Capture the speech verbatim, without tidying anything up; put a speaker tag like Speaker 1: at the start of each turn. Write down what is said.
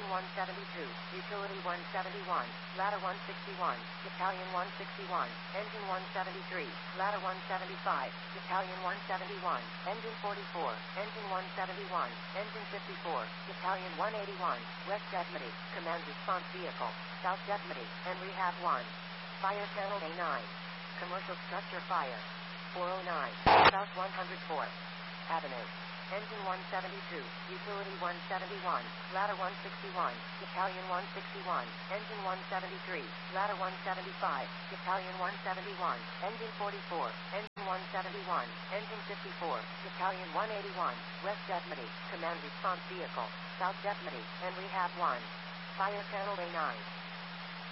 Speaker 1: Engine one seventy-two, Utility one seventy-one, Ladder one sixty-one, Battalion one sixty-one, Engine one seventy-three, Ladder one seventy-five, Battalion one seventy-one, Engine forty-four, Engine one seventy-one, Engine fifty-four, Battalion one eighty-one, West Deputy, Command Response Vehicle, South Deputy, and Rehab one. Fire Channel A nine. Commercial Structure Fire. four oh nine, South one hundred fourth Avenue. Engine one seventy-two, Utility one seventy-one, Ladder one sixty-one, Battalion one sixty-one, Engine one seventy-three, Ladder one seventy-five, Battalion one seventy-one, Engine forty-four, Engine one seventy-one, Engine fifty-four, Battalion one eighty-one, West Deputy, Command Response Vehicle, South Deputy, and Rehab one. Fire Channel A nine.